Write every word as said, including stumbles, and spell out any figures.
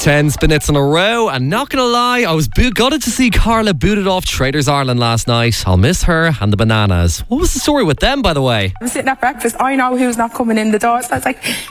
Ten spinets in a row, and not gonna lie, I was bo- gutted to see Carla booted off Traders Ireland last night. I'll miss her and the bananas. What was the story with them, by the way? I'm sitting at breakfast, I know who's not coming in the door, so I was like,